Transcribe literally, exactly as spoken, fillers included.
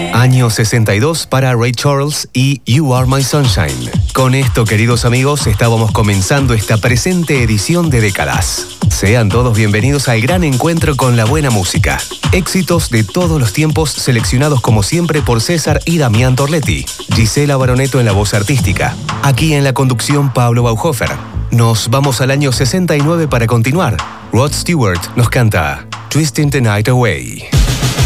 Año sesenta y dos para Ray Charles y You Are My Sunshine. Con esto, queridos amigos, estábamos comenzando esta presente edición de Décadas. Sean todos bienvenidos al gran encuentro con la buena música. Éxitos de todos los tiempos seleccionados como siempre por César y Damián Torletti. Gisela Baroneto en la voz artística. Aquí en la conducción Pablo Bauhofer. Nos vamos al año sesenta y nueve para continuar. Rod Stewart nos canta Twisting the Night Away.